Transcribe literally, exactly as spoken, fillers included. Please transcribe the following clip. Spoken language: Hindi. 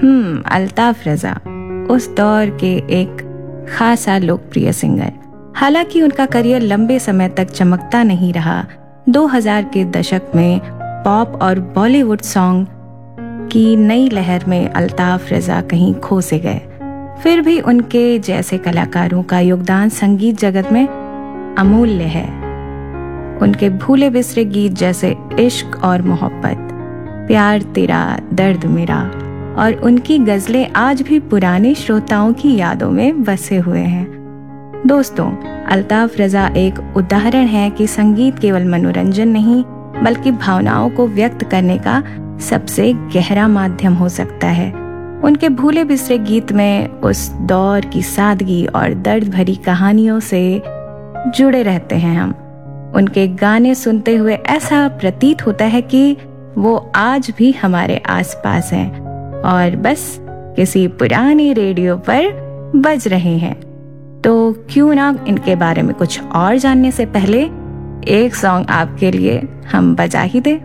हम्म अल्ताफ रजा उस दौर के एक खासा लोकप्रिय सिंगर। हालांकि उनका करियर लंबे समय तक चमकता नहीं रहा। दो हज़ार के दशक में पॉप और बॉलीवुड सॉन्ग की नई लहर में अल्ताफ रजा कहीं खो से गए। फिर भी उनके जैसे कलाकारों का योगदान संगीत जगत में अमूल्य है। उनके भूले बिसरे गीत जैसे इश्क और मोहब्बत, प्यार तेरा दर्द मेरा और उनकी गजलें आज भी पुराने श्रोताओं की यादों में बसे हुए हैं। दोस्तों, अल्ताफ रजा एक उदाहरण है कि संगीत केवल मनोरंजन नहीं बल्कि भावनाओं को व्यक्त करने का सबसे गहरा माध्यम हो सकता है। उनके भूले बिसरे गीत में उस दौर की सादगी और दर्द भरी कहानियों से जुड़े रहते हैं हम। उनके गाने सुनते हुए ऐसा प्रतीत होता है कि वो आज भी हमारे आसपास हैं और बस किसी पुराने रेडियो पर बज रहे हैं। तो क्यों ना इनके बारे में कुछ और जानने से पहले एक सॉन्ग आपके लिए हम बजा ही दें।